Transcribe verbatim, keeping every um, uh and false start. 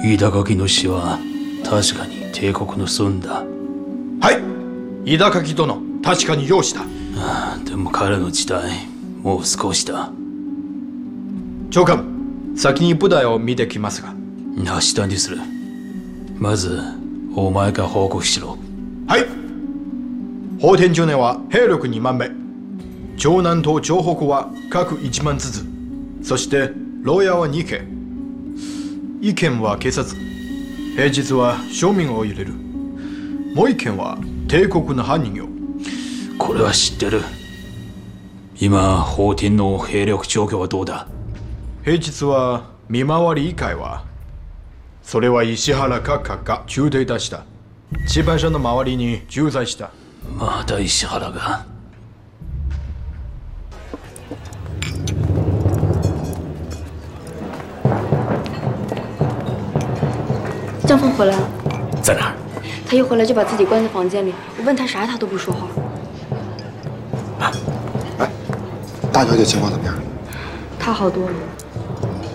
飯田垣の死は確かに帝国の損だ。 はい、飯田垣殿、確かに容姿だ。 ああ、でも彼の時代もう少しだ。 長官、先に部隊を見てきますが。 明日にする。まずお前が報告しろ。 はい。法天中年は兵力にまん名、城南と城北は各いちまんずつ、そして牢屋はにけん、いっけんは警察、平日は庶民を入れる、もういっけんは帝国の犯人よ。 これは知ってる。今法天の兵力状況はどうだ？ 平日は見回り以外は、それは石原閣下が中隊出した。地盤上の周りに駐在した。 また石原が。 张峰回来了， 在哪儿？ 他一回来就把自己关在房间里，我问他啥，他都不说话。 哎，大小姐情况怎么样？ 他好多了。